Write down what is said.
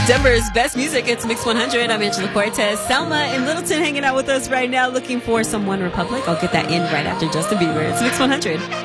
Denver's best music, it's Mix 100. I'm Angela Cortez. Selma in Littleton hanging out with us right now looking for some One Republic. I'll get that in right after Justin Bieber. It's Mix 100.